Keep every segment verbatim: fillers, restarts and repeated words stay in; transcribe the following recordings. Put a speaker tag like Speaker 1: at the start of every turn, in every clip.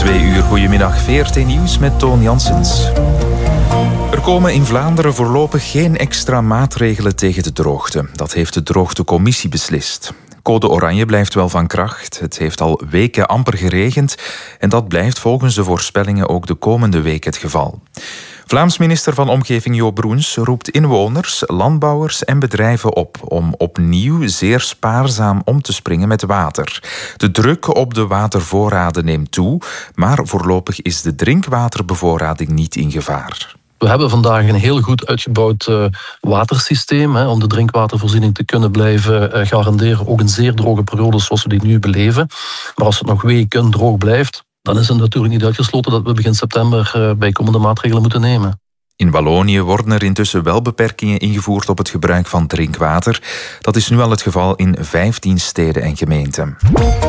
Speaker 1: Twee uur, goedemiddag, V R T Nieuws met Toon Janssens. Er komen in Vlaanderen voorlopig geen extra maatregelen tegen de droogte. Dat heeft de droogtecommissie beslist. Code oranje blijft wel van kracht. Het heeft al weken amper geregend en dat blijft volgens de voorspellingen ook de komende week het geval. Vlaams minister van Omgeving Jo Broens roept inwoners, landbouwers en bedrijven op om opnieuw zeer spaarzaam om te springen met water. De druk op de watervoorraden neemt toe, maar voorlopig is de drinkwaterbevoorrading niet in gevaar.
Speaker 2: We hebben vandaag een heel goed uitgebouwd uh, watersysteem hè, om de drinkwatervoorziening te kunnen blijven uh, garanderen. Ook in zeer droge periodes zoals we die nu beleven. Maar als het nog weken droog blijft, dan is het natuurlijk niet uitgesloten dat we begin september uh, bijkomende maatregelen moeten nemen.
Speaker 1: In Wallonië worden er intussen wel beperkingen ingevoerd op het gebruik van drinkwater. Dat is nu al het geval in vijftien steden en gemeenten.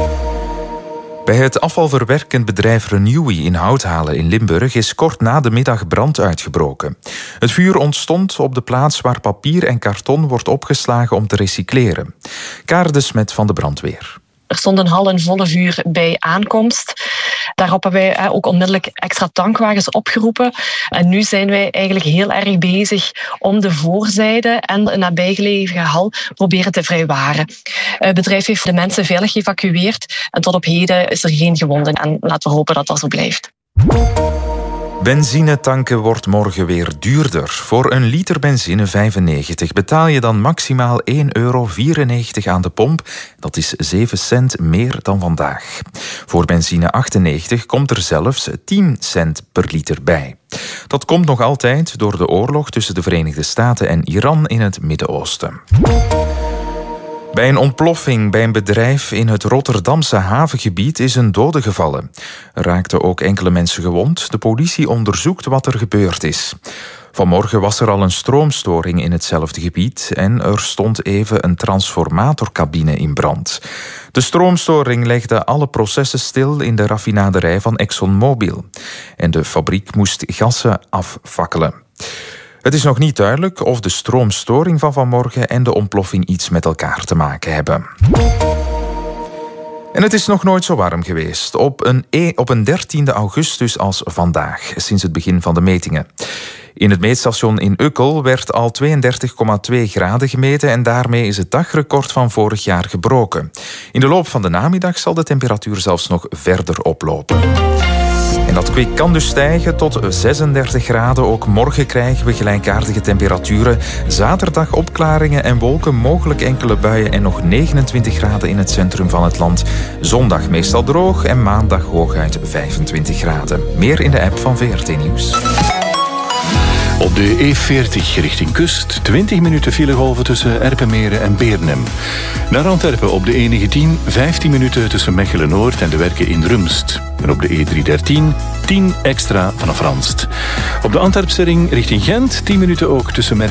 Speaker 1: Bij het afvalverwerkend bedrijf Renewi in Houthalen in Limburg is kort na de middag brand uitgebroken. Het vuur ontstond op de plaats waar papier en karton wordt opgeslagen om te recycleren. Kaar de Smet van de brandweer.
Speaker 3: Er stond een hal in volle vuur bij aankomst. Daarop hebben wij ook onmiddellijk extra tankwagens opgeroepen. En nu zijn wij eigenlijk heel erg bezig om de voorzijde en een nabijgelegen hal proberen te vrijwaren. Het bedrijf heeft de mensen veilig geëvacueerd en tot op heden is er geen gewonden. En laten we hopen dat dat zo blijft.
Speaker 1: Benzine tanken wordt morgen weer duurder. Voor een liter benzine vijfennegentig betaal je dan maximaal één euro vierennegentig aan de pomp. Dat is zeven cent meer dan vandaag. Voor benzine achtennegentig komt er zelfs tien cent per liter bij. Dat komt nog altijd door de oorlog tussen de Verenigde Staten en Iran in het Midden-Oosten. Bij een ontploffing bij een bedrijf in het Rotterdamse havengebied is een dode gevallen. Er raakten ook enkele mensen gewond. De politie onderzoekt wat er gebeurd is. Vanmorgen was er al een stroomstoring in hetzelfde gebied en er stond even een transformatorcabine in brand. De stroomstoring legde alle processen stil in de raffinaderij van ExxonMobil. En de fabriek moest gassen afvakkelen. Het is nog niet duidelijk of de stroomstoring van vanmorgen en de ontploffing iets met elkaar te maken hebben. En het is nog nooit zo warm geweest. Op een, e- op een dertiende augustus als vandaag, sinds het begin van de metingen. In het meetstation in Ukkel werd al tweeëndertig komma twee graden gemeten en daarmee is het dagrecord van vorig jaar gebroken. In de loop van de namiddag zal de temperatuur zelfs nog verder oplopen. En dat kwik kan dus stijgen tot zesendertig graden. Ook morgen krijgen we gelijkaardige temperaturen. Zaterdag opklaringen en wolken, mogelijk enkele buien en nog negenentwintig graden in het centrum van het land. Zondag meestal droog en maandag hooguit vijfentwintig graden. Meer in de app van V R T Nieuws.
Speaker 4: Op de E veertig richting kust, twintig minuten filegolven tussen Erpenmeren en Beernem. Naar Antwerpen op de E negentien, vijftien minuten tussen Mechelen-Noord en de Werken in Rumst. En op de E driehonderddertien, tien extra vanaf Ranst. Op de Antwerpse ring richting Gent, tien minuten ook tussen Merk